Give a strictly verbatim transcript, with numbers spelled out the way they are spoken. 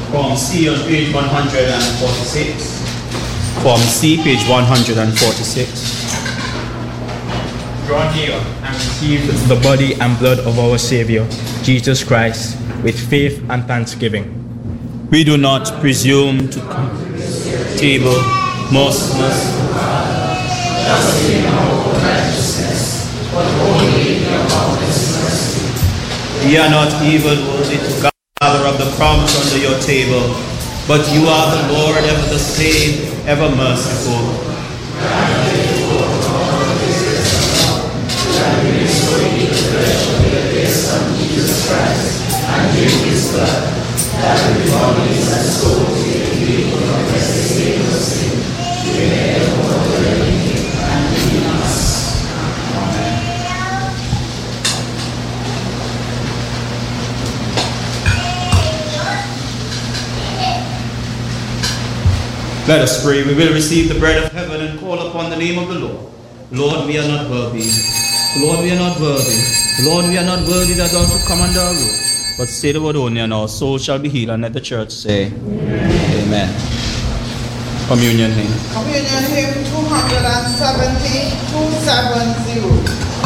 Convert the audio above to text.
Form C on page one hundred forty-six. Form C, page one hundred forty-six. Draw near and receive the body and blood of our Savior, Jesus Christ, with faith and thanksgiving. We do not presume to come to the table, most must just in our righteousness, but only in your boundless mercy. We are not even worthy to gather of the crumbs under your table, but you are the Lord, ever the same, ever merciful. And drink his blood, that with bodies and souls we may be of the state of sin, we may avoid the living and in us. Amen. Let us pray. We will receive the bread of heaven and call upon the name of the Lord. Lord, we are not worthy. Lord, we are not worthy. Lord, we are not worthy that thou should come under our roof. But say the word only, and our soul shall be healed. And let the church say, Amen. Amen. Communion hymn. Communion hymn two seventy, two seventy.